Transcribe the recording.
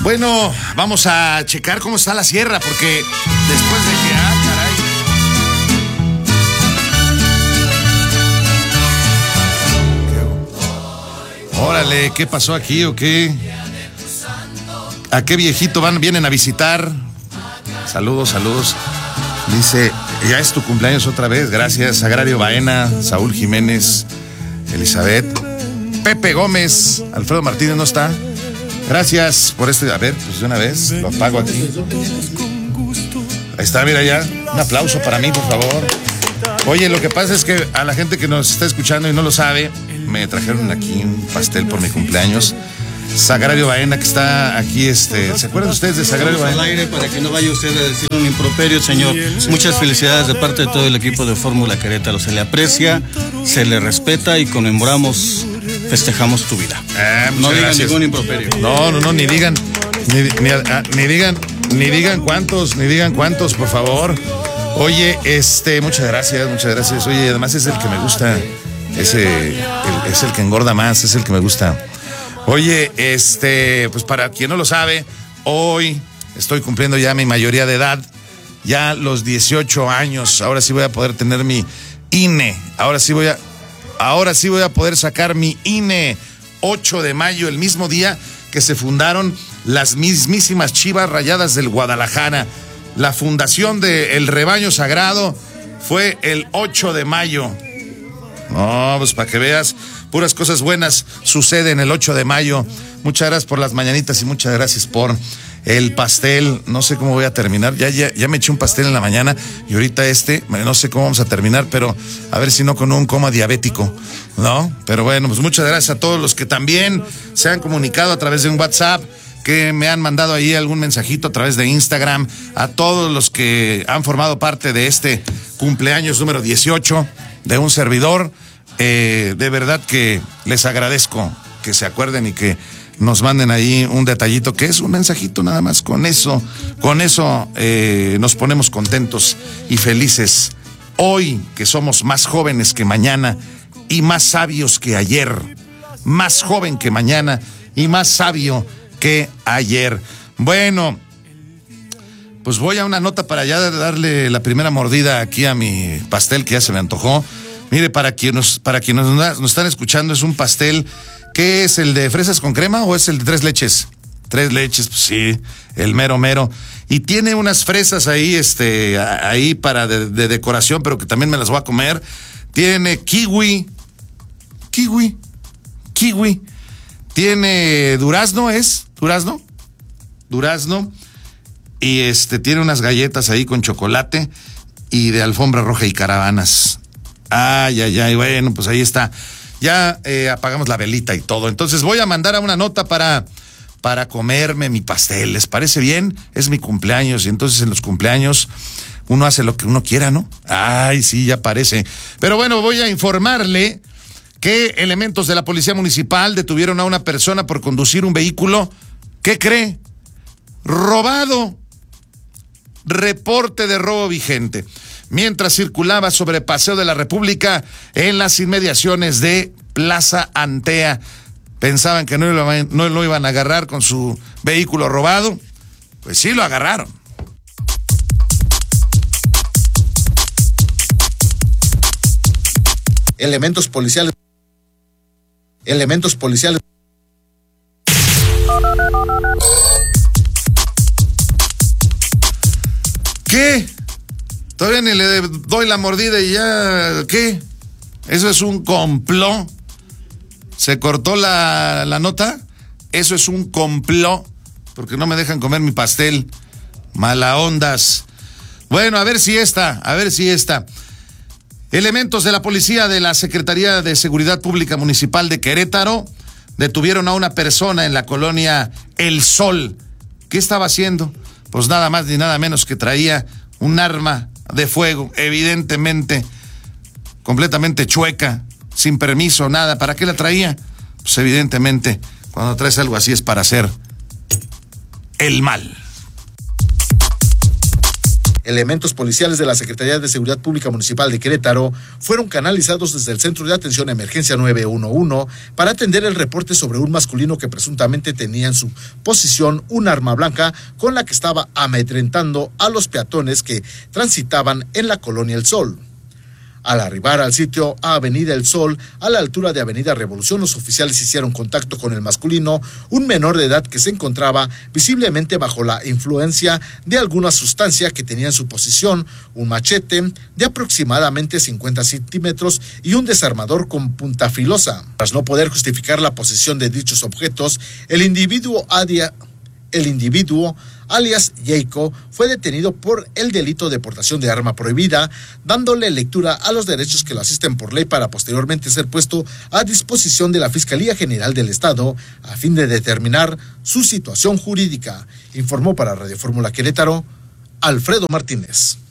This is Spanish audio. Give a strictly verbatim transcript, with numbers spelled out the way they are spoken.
Bueno, vamos a checar cómo está la sierra, porque después de que... Ah, caray. Órale, ¿qué pasó aquí o qué? ¿A qué viejito van, vienen a visitar? Saludos, saludos. Dice, ya es tu cumpleaños otra vez. Gracias, Sagrario Baena, Saúl Jiménez, Elizabeth, Pepe Gómez, Alfredo Martínez no está. Gracias por este. A ver, pues de una vez lo apago aquí. Ahí está, mira ya. Un aplauso para mí, por favor. Oye, lo que pasa es que a la gente que nos está escuchando y no lo sabe, me trajeron aquí un pastel por mi cumpleaños. Sagrario Baena, que está aquí, este, ¿se acuerdan ustedes de Sagrario Baena? Al aire para que no vaya usted a decir un improperio, señor. Muchas felicidades de parte de todo el equipo de Fórmula Querétaro. Se le aprecia, se le respeta y conmemoramos, festejamos tu vida. Ah, no digan gracias. Ningún improperio. No, no, no, ni digan, ni, ni, a, ni digan, ni digan cuántos, ni digan cuántos, por favor. Oye, este, muchas gracias, muchas gracias. Oye, además es el que me gusta, ese, el, es el que engorda más, es el que me gusta. Oye, este, pues para quien no lo sabe, hoy estoy cumpliendo ya mi mayoría de edad, ya los dieciocho años, ahora sí voy a poder tener mi I N E, ahora sí voy a, ahora sí voy a poder sacar mi I N E, ocho de mayo, el mismo día que se fundaron las mismísimas Chivas Rayadas del Guadalajara. La fundación del Rebaño Sagrado fue el ocho de mayo. No, pues para que veas, puras cosas buenas suceden el ocho de mayo. Muchas gracias por las mañanitas y muchas gracias por el pastel. No sé cómo voy a terminar. Ya, ya, ya me eché un pastel en la mañana y ahorita este, no sé cómo vamos a terminar, pero a ver si no con un coma diabético, ¿no? Pero bueno, pues muchas gracias a todos los que también se han comunicado a través de un WhatsApp, que me han mandado ahí algún mensajito a través de Instagram, a todos los que han formado parte de este cumpleaños número dieciocho de un servidor. Eh, de verdad que les agradezco que se acuerden y que nos manden ahí un detallito, que es un mensajito nada más. Con eso, con eso eh, nos ponemos contentos y felices. Hoy, que somos más jóvenes que mañana y más sabios que ayer. Más joven que mañana y más sabio que ayer. Bueno, pues voy a una nota para ya darle la primera mordida aquí a mi pastel que ya se me antojó. Mire, para quienes, para quienes nos, nos están escuchando, es un pastel. ¿Qué es, el de fresas con crema o es el de tres leches? Tres leches, pues sí, el mero mero. Y tiene unas fresas ahí, este, ahí para de, de decoración, pero que también me las voy a comer. Tiene kiwi, kiwi, kiwi. Tiene durazno, ¿es? ¿Durazno? Durazno. Y este, tiene unas galletas ahí con chocolate y de alfombra roja y caravanas. Ay, ay, ay, bueno, pues ahí está. Ya eh, apagamos la velita y todo. Entonces voy a mandar a una nota para, para comerme mi pastel. ¿Les parece bien? Es mi cumpleaños y entonces en los cumpleaños uno hace lo que uno quiera, ¿no? Ay, sí, ya parece. Pero bueno, voy a informarle que elementos de la Policía Municipal detuvieron a una persona por conducir un vehículo, ¿qué cree? Robado. Reporte de robo vigente. Mientras circulaba sobre Paseo de la República en las inmediaciones de Plaza Antea. Pensaban que no lo, no lo iban a agarrar con su vehículo robado. Pues sí lo agarraron. Elementos policiales. Elementos policiales. ¿Qué? Todavía ni le doy la mordida y ya, ¿qué? Eso es un complot. ¿Se cortó la, la nota? Eso es un complot, porque no me dejan comer mi pastel. Mala ondas. Bueno, a ver si esta, a ver si esta. Elementos de la policía de la Secretaría de Seguridad Pública Municipal de Querétaro detuvieron a una persona en la colonia El Sol. ¿Qué estaba haciendo? Pues nada más ni nada menos que traía un arma de fuego, evidentemente completamente chueca, sin permiso, nada. ¿Para qué la traía? Pues evidentemente, cuando traes algo así es para hacer el mal. Elementos policiales de la Secretaría de Seguridad Pública Municipal de Querétaro fueron canalizados desde el Centro de Atención a Emergencia nueve uno uno para atender el reporte sobre un masculino que presuntamente tenía en su posición un arma blanca con la que estaba amedrentando a los peatones que transitaban en la Colonia El Sol. Al arribar al sitio a Avenida El Sol, a la altura de Avenida Revolución, los oficiales hicieron contacto con el masculino, un menor de edad que se encontraba visiblemente bajo la influencia de alguna sustancia que tenía en su posesión, un machete de aproximadamente cincuenta centímetros y un desarmador con punta filosa. Tras no poder justificar la posesión de dichos objetos, el individuo adia, el individuo alias Yeiko, fue detenido por el delito de portación de arma prohibida, dándole lectura a los derechos que lo asisten por ley para posteriormente ser puesto a disposición de la Fiscalía General del Estado a fin de determinar su situación jurídica. Informó para Radio Fórmula Querétaro, Alfredo Martínez.